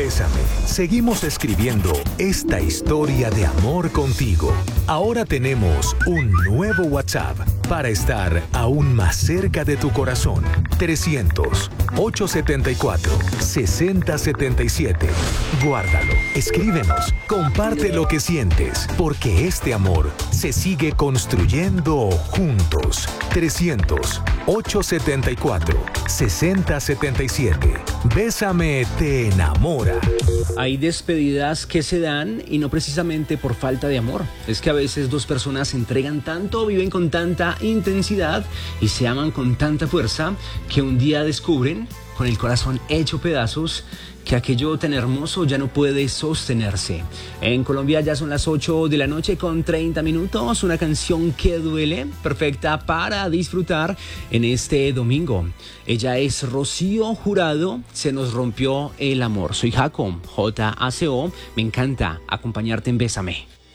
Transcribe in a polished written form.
Bésame. Seguimos escribiendo esta historia de amor contigo. Ahora tenemos un nuevo WhatsApp para estar aún más cerca de tu corazón. 300-874-6077. Guárdalo, escríbenos, comparte lo que sientes, porque este amor se sigue construyendo juntos. 300-874-6077. Bésame te enamora. Hay despedidas que se dan y no precisamente por falta de amor. Es que a veces dos personas se entregan tanto, viven con tanta intensidad y se aman con tanta fuerza que un día descubren, con el corazón hecho pedazos, que aquello tan hermoso ya no puede sostenerse. En Colombia ya son las 8 de la noche con 30 minutos. Una canción que duele, perfecta para disfrutar en este domingo. Ella es Rocío Jurado, Se nos rompió el amor. Soy Jaco, JACO. Me encanta acompañarte en Bésame.